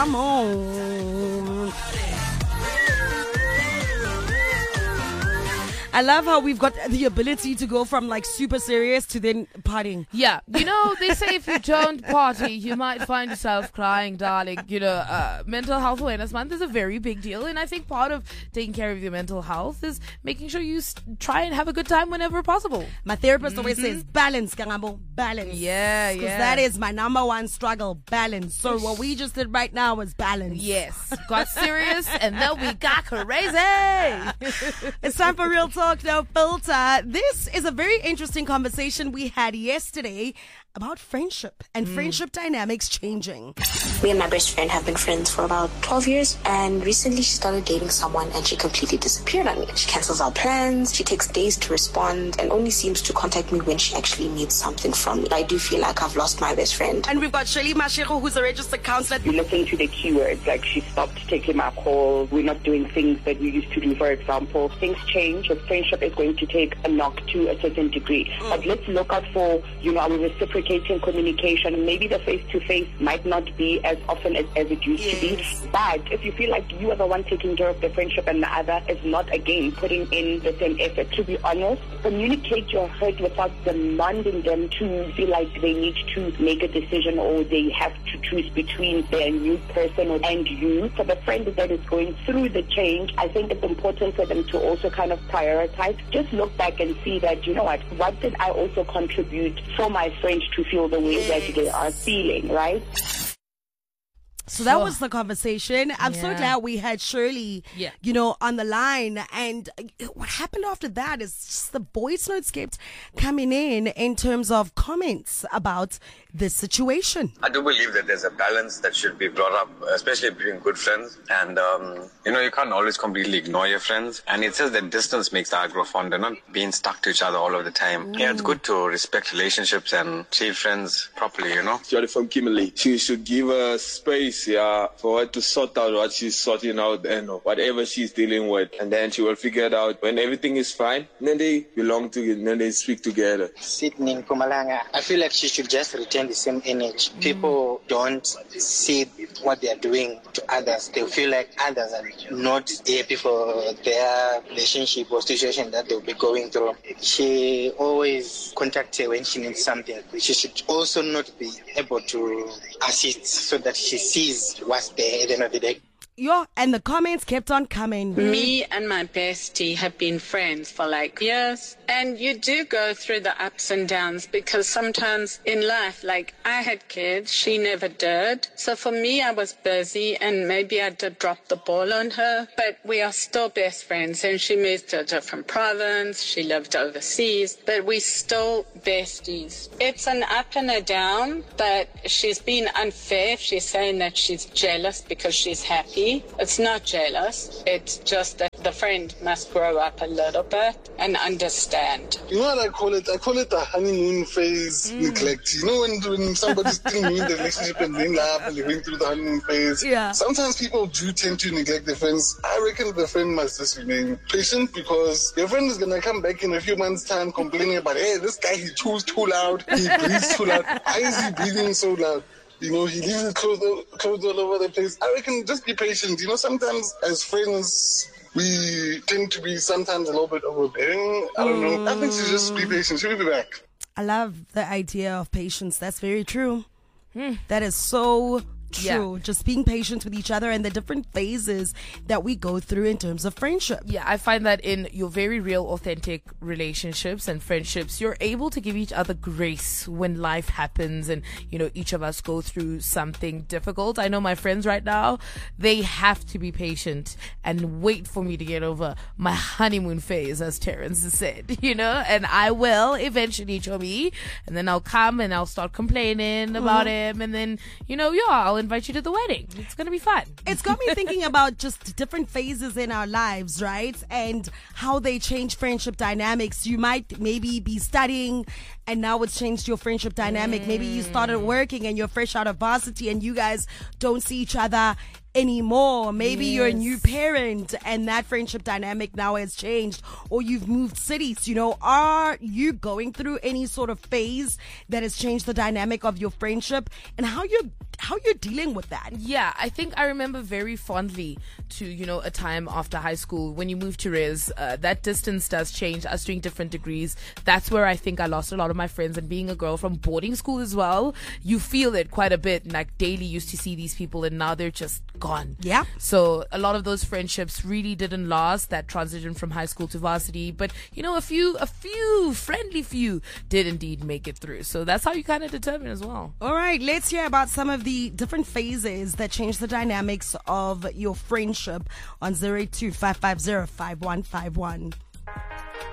Come on. I love how we've got the ability to go from like super serious to then partying. Yeah, they say if you don't party, you might find yourself crying, darling. Mental Health Awareness Month is a very big deal, and I think part of taking care of your mental health is making sure you try and have a good time whenever possible. My therapist always says balance, Kangabo, balance. Yeah. Because that is my number one struggle, balance. So what we just did right now was balance. Yes, got serious and then we got crazy. It's time for Real Talk, No Filter. This is a very interesting conversation we had yesterday about friendship and friendship dynamics changing. Me and my best friend have been friends for about 12 years, and recently she started dating someone and she completely disappeared on me. She cancels our plans, she takes days to respond, and only seems to contact me when she actually needs something from me. I do feel like I've lost my best friend. And we've got Shirley Mashego, who's a registered counselor. You listen to the keywords, like she stopped taking my calls, we're not doing things that we used to do, for example. Things change, but friendship is going to take a knock to a certain degree. But let's look out for, our reciprocating communication. Maybe the face-to-face might not be as often as it used to be. But if you feel like you are the one taking care of the friendship and the other is not, again, putting in the same effort, to be honest, communicate your hurt without demanding them to feel like they need to make a decision or they have to choose between their new person and you. For the friend that is going through the change, I think it's important for them to also kind of prioritize. Just look back and see that, what did I also contribute for my friend to feel the way that they are feeling, right? So that was the conversation. I'm so glad we had Shirley, on the line. And what happened after that is just the voice notes kept coming in terms of comments about this situation. I do believe that there's a balance that should be brought up, especially between good friends. And, you can't always completely ignore your friends. And it says that distance makes the heart grow fonder, not being stuck to each other all of the time. Yeah, it's good to respect relationships and treat friends properly, Jolly from Kimberley. She should give her space, for her to sort out what she's sorting out and whatever she's dealing with. And then she will figure it out when everything is fine. And then they belong together, and then they speak together. Sitting in Pumalanga, I feel like she should just retain the same energy. People don't see what they are doing to others. They feel like others are not happy for their relationship or situation that they'll be going through. She always contacts her when she needs something. She should also not be able to assist so that she sees what's there at the end of the day. And the comments kept on coming. Me and my bestie have been friends for like years. And you do go through the ups and downs because sometimes in life, like I had kids, she never did. So for me, I was busy and maybe I did drop the ball on her. But we are still best friends, and she moved to a different province. She lived overseas, but we still besties. It's an up and a down, but she's been unfair if she's saying that she's jealous because she's happy. It's not jealous. It's just that the friend must grow up a little bit and understand. You know what I call it? I call it the honeymoon phase neglect. When somebody's still new in the relationship and then laugh and they're going through the honeymoon phase. Yeah. Sometimes people do tend to neglect their friends. I reckon the friend must just remain patient because your friend is going to come back in a few months' time complaining about, hey, this guy, he chews too loud. He breathes too loud. Why is he breathing so loud? He leaves his clothes all over the place. I reckon just be patient. Sometimes as friends, we tend to be sometimes a little bit overbearing. I don't know. I think you just be patient. She'll be back. I love the idea of patience. That's very true. That is so true. Yeah. Just being patient with each other and the different phases that we go through in terms of friendship. Yeah, I find that in your very real, authentic relationships and friendships, you're able to give each other grace when life happens and, each of us go through something difficult. I know my friends right now, they have to be patient and wait for me to get over my honeymoon phase, as Terrence has said, and I will eventually, Chobi, and then I'll come and I'll start complaining about him, and then, I'll invite you to the wedding. It's going to be fun. It's got me thinking about just different phases in our lives, right? And how they change friendship dynamics. You might maybe be studying and now it's changed your friendship dynamic. Maybe you started working and you're fresh out of varsity and you guys don't see each other anymore. Maybe you're a new parent and that friendship dynamic now has changed, or you've moved cities. Are you going through any sort of phase that has changed the dynamic of your friendship, and how you're dealing with that? Yeah, I think I remember very fondly to, a time after high school when you move to res, that distance does change, us doing different degrees. That's where I think I lost a lot of my friends, and being a girl from boarding school as well, you feel it quite a bit. Like daily used to see these people and now they're just gone. Yeah. So a lot of those friendships really didn't last, that transition from high school to varsity. But, a few friendly few did indeed make it through. So that's how you kind of determine as well. All right, let's hear about some of the different phases that change the dynamics of your friendship on 082 550 5151.